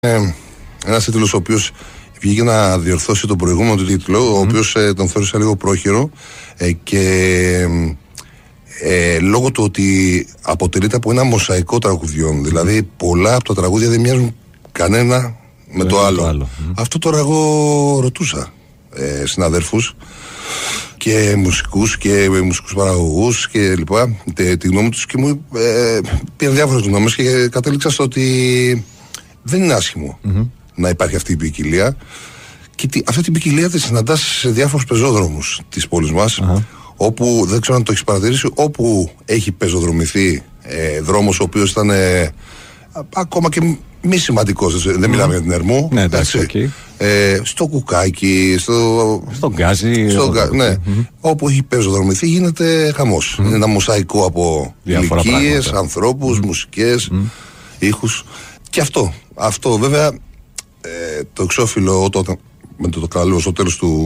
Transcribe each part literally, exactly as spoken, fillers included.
Ε, ένας τίτλος ο οποίος βγήκε να διορθώσει τον προηγούμενο του τίτλο, mm-hmm. ο οποίος ε, τον θεώρησα λίγο πρόχειρο ε, και ε, λόγω του ότι αποτελείται από ένα μοσαϊκό τραγουδιών. Δηλαδή πολλά από τα τραγούδια δεν μοιάζουν κανένα με το άλλο. Το άλλο. Mm-hmm. Αυτό τώρα εγώ ρωτούσα ε, συναδέρφους και μουσικούς και μουσικούς παραγωγούς και λοιπά, τη, τη γνώμη τους, και μου ε, πήραν διάφορες γνώμες και κατέληξα στο ότι δεν είναι άσχημο mm-hmm. να υπάρχει αυτή η ποικιλία, και τη, αυτή την ποικιλία τη συναντάς σε διάφορους πεζόδρομους της πόλης μας, uh-huh. όπου, δεν ξέρω αν το έχεις παρατηρήσει, όπου έχει πεζοδρομηθεί ε, δρόμος ο οποίος ήταν ε, ακόμα και μη σημαντικός, δεν mm-hmm. μιλάμε για την Ερμού, ναι, εντάξει, okay. ε, στο Κουκάκι, στο, στο Γκάζι, στο, ναι, mm-hmm. όπου έχει πεζοδρομηθεί γίνεται χαμός. Mm-hmm. Είναι ένα μοσαϊκό από ηλικίες, ανθρώπους, mm-hmm. μουσικές, mm-hmm. ήχους. Και αυτό, αυτό βέβαια ε, το εξώφυλλο το, με το, το καλό στο τέλος του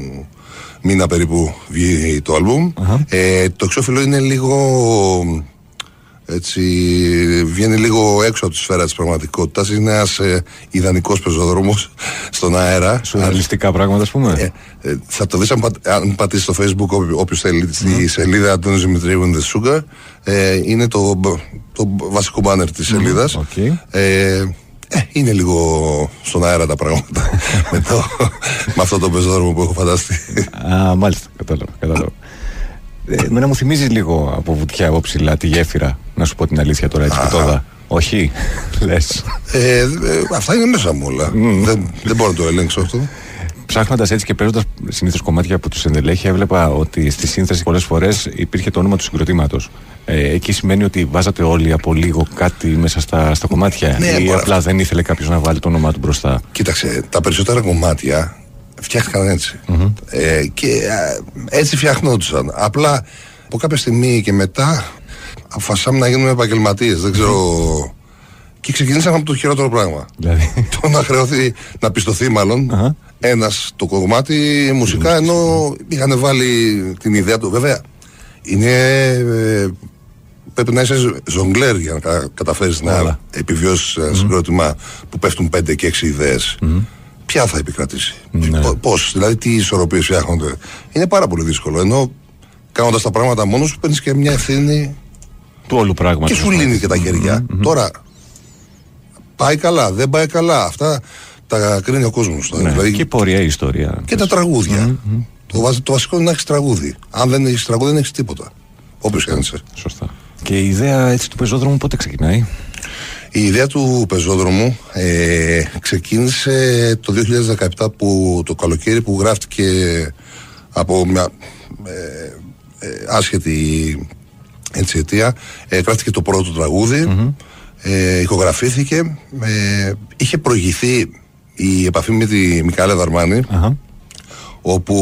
μήνα περίπου βγει το άλμπουμ, uh-huh. ε, το εξώφυλλο είναι λίγο έτσι, βγαίνει λίγο έξω από τη σφαίρα της πραγματικότητας. Είναι ένας ε, ιδανικός πεζόδρομος στον αέρα. Σουρεαλιστικά πράγματα, ας πούμε. Ε, ε, θα το δεις αν, πα, αν πατήσεις στο Facebook, ό, όποιος θέλει, στη mm. σελίδα Αντώνης Δημητρίου and the Sugar. Ε, είναι το, το βασικό μπάνερ της σελίδας. Okay. Ε, ε, είναι λίγο στον αέρα τα πράγματα με, το, με αυτό το πεζόδρομο που έχω φανταστεί. Α, μάλιστα, κατάλαβα, κατάλαβα. Εμένα μου θυμίζει λίγο από βουτιά από ψηλά τη γέφυρα, να σου πω την αλήθεια τώρα, έτσι πιτόδα. Όχι, λες. Ε, ε, αυτά είναι μέσα μου όλα. Mm. Δεν, δεν μπορώ να το ελέγξω αυτό. Ψάχνοντας έτσι και παίζοντας συνήθως κομμάτια από τους ενδελέχεια, έβλεπα ότι στη σύνθεση πολλές φορές υπήρχε το όνομα του συγκροτήματος. Ε, εκεί σημαίνει ότι βάζατε όλοι από λίγο κάτι μέσα στα, στα κομμάτια, ναι, ή απλά δεν ήθελε κάποιος να βάλει το όνομά του μπροστά? Κοίταξε, τα περισσότερα κομμάτια φτιάχτηκαν έτσι. Mm-hmm. Ε, και ε, έτσι φτιαχνόντουσαν. Απλά από κάποια στιγμή και μετά αποφασίσαμε να γίνουμε επαγγελματίες. Δεν ξέρω. Mm-hmm. Και ξεκινήσαμε από το χειρότερο πράγμα. Δηλαδή. Το να χρεωθεί, να πιστωθεί μάλλον uh-huh. ένας το κομμάτι μουσικά, ενώ είχαν βάλει την ιδέα του. Βέβαια, είναι. Ε, πρέπει να είσαι ζογκλέρ για να κα, καταφέρεις Όλα. να επιβιώσεις ένα mm-hmm. συγκρότημα που πέφτουν πέντε και έξι ιδέες. Mm-hmm. Ποια θα επικρατήσει, ναι. πώς, δηλαδή τι ισορροπίες φτιάχνονται. Είναι πάρα πολύ δύσκολο. Ενώ κάνοντας τα πράγματα μόνος σου παίρνεις και μια ευθύνη του όλου πράγματος. Και σου λύνει και τα χέρια. Mm-hmm. Τώρα, πάει καλά, δεν πάει καλά. Αυτά τα κρίνει ο κόσμος. Ναι. Δηλαδή, και η πορεία, η ιστορία. Και τα τραγούδια. Mm-hmm. Το, το βασικό είναι να έχεις τραγούδι. Αν δεν έχεις τραγούδι, δεν έχεις τίποτα. Όποιος και αν είσαι. Σωστά. Και η ιδέα έτσι του πεζόδρομου πότε ξεκινάει? Η ιδέα του πεζόδρομου ε, ξεκίνησε το δύο χιλιάδες δεκαεπτά, που, το καλοκαίρι, που γράφτηκε από μια ε, ε, άσχετη έτσι, αιτία. Ε, γράφτηκε το πρώτο τραγούδι, mm-hmm. ε, ηχογραφήθηκε, ε, είχε προηγηθεί η επαφή με τη Μικαέλα Δαρμάνη, uh-huh. όπου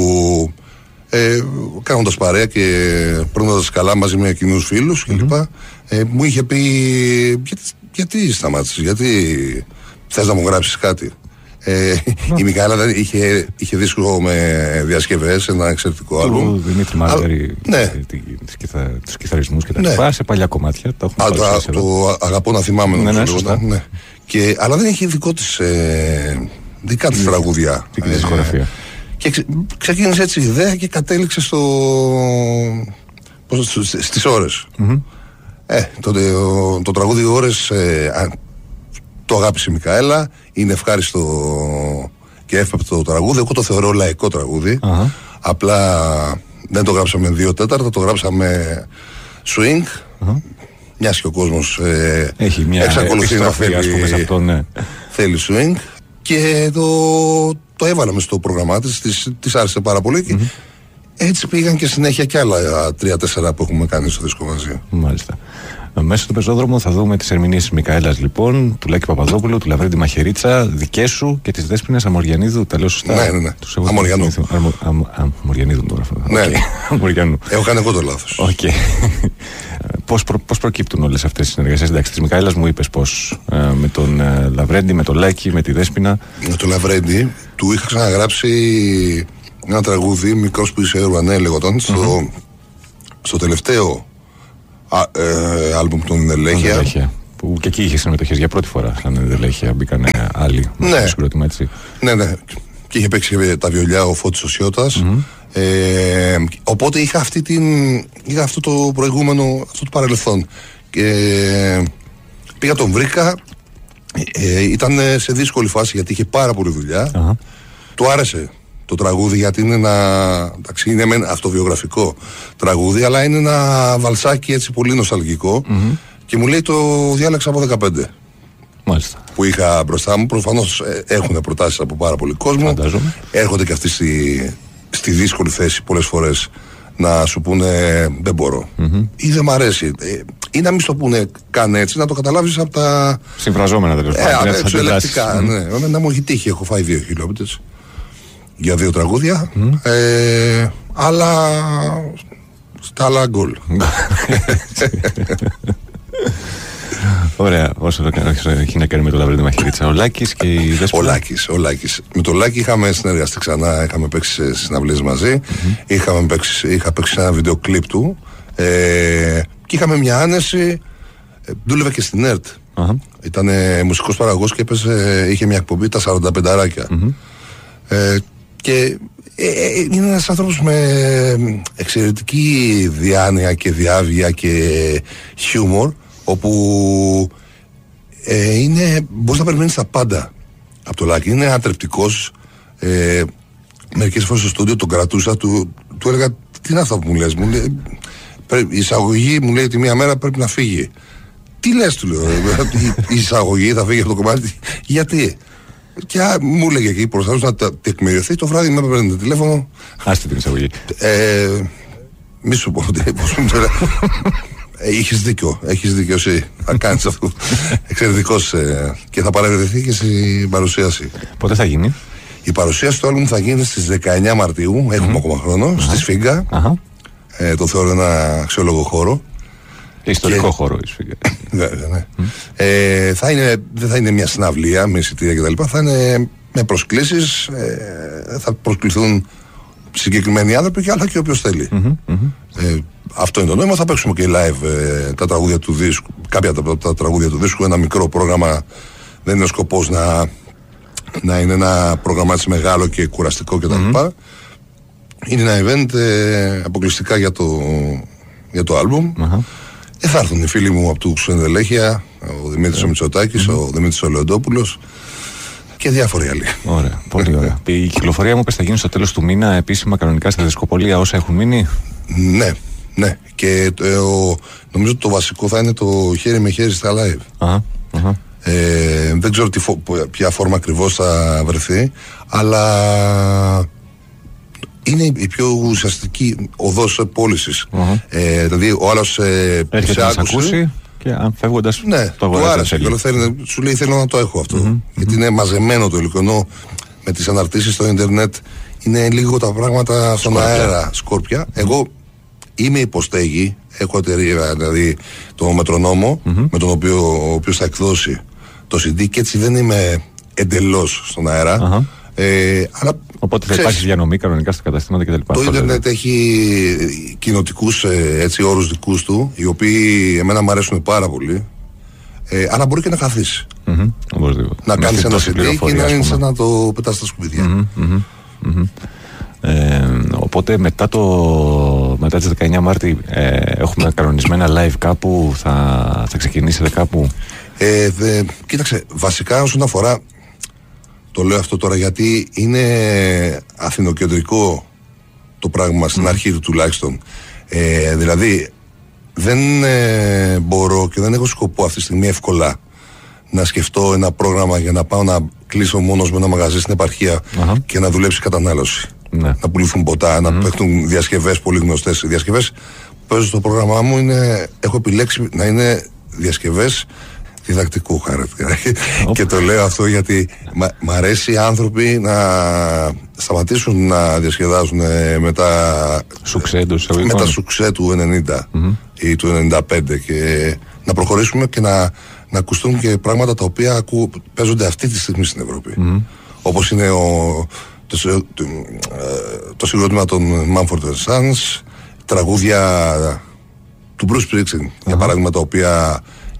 ε, κάνοντας παρέα και παίρνοντας καλά μαζί με κοινούς φίλους mm-hmm. κλπ, ε, μου είχε πει γιατί, γιατί σταμάτησες, γιατί θες να μου γράψεις κάτι. Ε, η Μικαέλα δεν είχε, είχε δίσκο με διασκευές, ένα εξαιρετικό άλμπουμ. Του Δημήτρη Μάργαρη, ναι. τους κιθαρισμούς και τα λοιπά, ναι. σε παλιά κομμάτια. Το, Α, το, το αγαπώ να θυμάμαι. Ναι, ναι, ναι, ναι. Και, αλλά δεν είχε δικό της, ε, δικά της τραγούδια. Την δισκογραφία. Και ξε, ξεκίνησε έτσι η ιδέα και κατέληξε στο, πώς, στις ώρες. Mm-hmm. Ε, το, το, το τραγούδι ώρες ε, το αγάπησε η Μικαέλα, είναι ευχάριστο και εύπεπτο τραγούδι. Εγώ το θεωρώ λαϊκό τραγούδι. Uh-huh. Απλά δεν το γράψαμε δύο τέταρτα, το γράψαμε swing. Uh-huh. Μιας και ο κόσμος ε, έχει μια εξακολουθεί να θέλει, αυτό, ναι. θέλει swing. Και το, το έβαλαμε στο πρόγραμμά της, της, της άρεσε πάρα πολύ. Mm-hmm. Και έτσι πήγαν και συνέχεια κι άλλα τρία-τέσσερα που έχουμε κάνει στο δίσκο μαζί. Μάλιστα. Μέσα του πεζόδρομου θα δούμε τις ερμηνείες της Μικαέλας, λοιπόν, του Λάκη Παπαδόπουλου, του Λαβρέντη Μαχαιρίτσα, δικές σου και της Δέσποινας Αμοριανίδου. Τα λέω σωστά? Ναι, ναι, ναι. Αμοριανού. Αμοριανίδου τώρα. Ναι, okay. Αμοριανού. Έχω κάνει εγώ το λάθος. Okay. Πώς, προ, πώς προκύπτουν όλες αυτές τις συνεργασίες? Εντάξει, της Μικαέλας μου είπες πώς. Ε, με τον ε, Λαβρέντη, με τον Λάκη, με τη Δέσποινα. Με τον Λαβρέντη του είχα ξαναγράψει ένα τραγούδι, Μικρός που είσαι Ουρανέ λεγόταν, mm-hmm. στο, στο τελευταίο Α, ε, άλμπουμ του Ενδελέχεια, Που και εκεί είχε συμμετοχές για πρώτη φορά. Σαν ενδελέχεια μπήκαν άλλοι. Ναι. Στο συγκρότημα, έτσι. Ναι, ναι. Και είχε παίξει τα βιολιά ο Φώτης ο Σιώτας. Mm-hmm. Ε, οπότε είχα, αυτή την, είχα αυτό το προηγούμενο, αυτό το παρελθόν. Και πήγα, τον βρήκα. Ε, ήταν σε δύσκολη φάση γιατί είχε πάρα πολλή δουλειά. Uh-huh. Του άρεσε το τραγούδι γιατί είναι ένα, εντάξει, είναι ένα αυτοβιογραφικό τραγούδι, αλλά είναι ένα βαλσάκι έτσι πολύ νοσταλγικό. Mm-hmm. Και μου λέει το διάλεξα από δεκαπέντε. Μάλιστα. Που είχα μπροστά μου. Προφανώς ε, έχουν προτάσεις από πάρα πολύ κόσμο. Φαντάζομαι. Έρχονται και αυτοί στη, στη δύσκολη θέση πολλές φορές να σου πούνε δεν μπορώ mm-hmm. ή δεν μ' αρέσει, ε, ή να μην στο πούνε καν έτσι, να το καταλάβεις από τα συμφραζόμενα τέλος πάντων. Ε, εξωελεκτικά, mm-hmm. ναι. Να μου έχει τύχει, έχω φάει δύο χιλιόμετρες για δύο τραγούδια, mm-hmm. ε, αλλά στα άλλα γκολ. Ωραία, όσο έχει να κάνει με το Λαβρέντι Μαχαιρίτσα, ο Λάκης και η Δέσποινα. Ο Λάκης, ο Λάκης. Με τον Λάκη είχαμε συνεργαστεί ξανά, είχαμε παίξει σε συναυλίες μαζί, mm-hmm. είχαμε παίξει, είχα παίξει ένα βίντεο κλιπ του ε, και είχαμε μια άνεση. Ε, δούλευε και στην ΕΡΤ. Uh-huh. Ήταν ε, μουσικός παραγωγός και έπαιζε, είχε μια εκπομπή τα σαράντα πέντε αράκια. Mm-hmm. Ε, και ε, ε, είναι ένας άνθρωπος με εξαιρετική διάνοια και διάβια και χιούμορ, όπου ε, είναι, μπορείς να περιμένεις τα πάντα από το Λάκη. Είναι ατρεπτικός. Ε, μερικές φορές στο στούντιο τον κρατούσα, του, του έλεγα τι είναι αυτά που μου λες. Μου λέει, η εισαγωγή μου λέει τη μία μέρα πρέπει να φύγει. Τι λες, του λέω, η εισαγωγή θα φύγει από το κομμάτι, γιατί? Και α, μου έλεγε εκεί, προσπαθούσε να τεκμηριωθεί. Το βράδυ με έπαιρνε το τηλέφωνο. Άστε την εισαγωγή. Ε, μη σου πω, πώς μου το λέει. Έχεις δίκιο, έχεις δίκιο εσύ. Θα κάνεις αυτό. Εξαιρετικός ε, και θα παρευρεθεί και στην παρουσίαση. Πότε θα γίνει? Η παρουσίαση του άλμπουμ θα γίνει στις δεκαεννιά Μαρτίου. Έχουμε mm-hmm. ακόμα χρόνο. Uh-huh. Στη Σφίγγα. Uh-huh. Ε, το θεωρώ ένα αξιόλογο χώρο. Και ιστορικό και... χώρο η Σφίγγα. Βέβαια, ναι. Mm. Ε, θα είναι, δεν θα είναι μια συναυλία με εισιτήρια κτλ. Θα είναι με προσκλήσεις. Ε, θα προσκληθούν συγκεκριμένοι άνθρωποι και άλλα και όποιος θέλει. Mm-hmm. Ε, αυτό είναι το νόημα. Θα παίξουμε και live ε, τα τραγούδια του δίσκου, κάποια από τα, τα τραγούδια του δίσκου. Ένα μικρό πρόγραμμα. Δεν είναι ο σκοπός να, να είναι ένα πρόγραμμα έτσι μεγάλο και κουραστικό κτλ. Mm-hmm. Είναι ένα event ε, αποκλειστικά για το, για το άλμπουμ. Mm-hmm. Ε, θα έρθουν οι φίλοι μου από τους ενδελέχεια, ο Δημήτρης mm-hmm. ο Μητσοτάκης, mm-hmm. ο Δημήτρης ο Λεοντόπουλος και διάφοροι άλλοι. Ωραία, πολύ ωραία. Η κυκλοφορία μου πες θα γίνει στο τέλος του μήνα επίσημα κανονικά στα δισκοπολία όσα έχουν μείνει. Ναι, ναι. Και το, ο, νομίζω ότι το βασικό θα είναι το χέρι με χέρι στα live. Uh-huh, uh-huh. Ε, δεν ξέρω τι, ποια φόρμα ακριβώς θα βρεθεί, αλλά είναι η πιο ουσιαστική οδός πώλησης. Uh-huh. Ε, δηλαδή ο άλλος ε, έρχεται να σε ακούσει και αν φεύγοντας ναι, το άρεσε. Σου λέει θέλω να το έχω αυτό. Mm-hmm. Γιατί είναι μαζεμένο το υλικό, ενώ με τις αναρτήσεις στο ίντερνετ είναι λίγο τα πράγματα στον σκόρπια. Αέρα, σκόρπια. Mm-hmm. Εγώ είμαι υποστέγη, έχω εταιρεία, δηλαδή το Μετρονόμο, mm-hmm. με τον οποίο ο οποίος θα εκδώσει το σι ντι και έτσι δεν είμαι εντελώς στον αέρα. Uh-huh. Ε, αλλά, οπότε θα ξέρεις, υπάρχει διανομή κανονικά στα καταστήματα κτλ. Το ίντερνετ έχει κοινοτικούς ε, έτσι, όρους δικούς του, οι οποίοι εμένα μου αρέσουν πάρα πολύ. Ε, αλλά μπορεί και να χαθείς. Mm-hmm. Να κάνεις ένα σι ντι και να, είναι να το πετάς στα σκουπίδια. Mm-hmm. Mm-hmm. Ε, οπότε μετά, το, μετά τις δεκαεννιά Μάρτη ε, έχουμε κανονισμένα live κάπου, θα, θα ξεκινήσετε κάπου? Ε, δε, κοίταξε, βασικά όσον αφορά, το λέω αυτό τώρα γιατί είναι αθηνοκεντρικό το πράγμα στην mm. αρχή του τουλάχιστον. Ε, δηλαδή δεν ε, μπορώ και δεν έχω σκοπό αυτή τη στιγμή εύκολα να σκεφτώ ένα πρόγραμμα για να πάω να κλείσω μόνος με ένα μαγαζί στην επαρχία uh-huh. και να δουλέψει κατανάλωση. Ναι. Να πουληθούν ποτά, mm. να παίχνουν διασκευές πολύ γνωστές. Οι διασκευές που παίζω στο πρόγραμμά μου είναι, έχω επιλέξει να είναι διασκευές διδακτικού χαρακτήρα. Και το λέω αυτό γιατί μ' αρέσει οι άνθρωποι να σταματήσουν να διασκεδάζουν με τα σουξέ, με τα σουξέ του ενενήντα mm-hmm. ή του ενενήντα πέντε και να προχωρήσουμε και να, να ακουστούν και πράγματα τα οποία ακού, παίζονται αυτή τη στιγμή στην Ευρώπη. Mm-hmm. Όπως είναι ο, το, το, το, το συγκρότημα των Mumford and Sons, τραγούδια του Bruce Springsteen, uh-huh. για παράδειγμα, τα οποία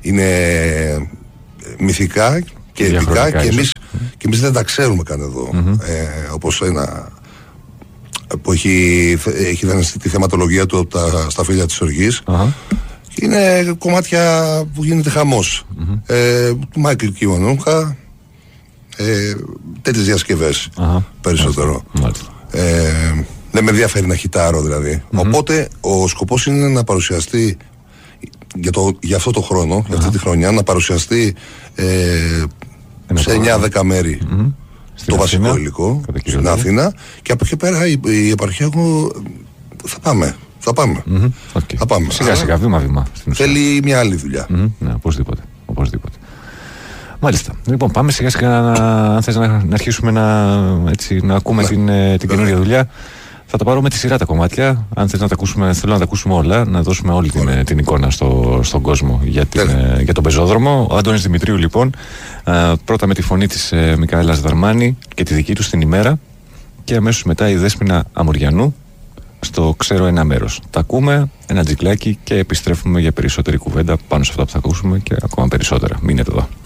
είναι μυθικά και επικά και εμείς, και εμείς δεν τα ξέρουμε καν εδώ. Mm-hmm. Ε, όπως ένα που έχει, έχει δανειστεί τη θεματολογία του τα, στα φίλια της οργής. Uh-huh. Είναι κομμάτια που γίνεται χαμός. Mm-hmm. Ε, του Μάικλ Κιβανούχα, ε, τέτοιες διασκευές uh-huh. περισσότερο. Μάλιστα. Ε, δεν με ενδιαφέρει να χιτάρω δηλαδή. Mm-hmm. Οπότε ο σκοπός είναι να παρουσιαστεί για, το, για αυτό το χρόνο, uh-huh. για αυτή τη χρονιά, να παρουσιαστεί ε, σε εννιά δέκα μέρη mm-hmm. το Αθήνα, βασικό υλικό στην Αθήνα, και από εκεί πέρα η, η επαρχία εγώ θα πάμε. Θα πάμε. Mm-hmm. Okay. Θα πάμε. Σιγά σιγά, βήμα βήμα. Θέλει μια άλλη δουλειά. Mm-hmm. Ναι, οπωσδήποτε. οπωσδήποτε. Μάλιστα. Λοιπόν, πάμε σιγά σιγά να, αν θες να, να αρχίσουμε να, έτσι, να ακούμε ναι. την, την καινούργια δουλειά. Θα τα πάρω με τη σειρά τα κομμάτια. Αν θες να τα ακούσουμε, θέλω να τα ακούσουμε όλα, να δώσουμε όλη την, την εικόνα στο, στον κόσμο για, την, ε, για τον πεζόδρομο. Ο Αντώνης Δημητρίου, λοιπόν, ε, πρώτα με τη φωνή της ε, Μικαέλας Δαρμάνη και τη δική του στην ημέρα, και αμέσως μετά η Δέσποινα Αμουριανού στο Ξέρω ένα μέρος. Τα ακούμε, ένα τζικλάκι, και επιστρέφουμε για περισσότερη κουβέντα πάνω σε αυτά που θα ακούσουμε και ακόμα περισσότερα. Μείνετε εδώ.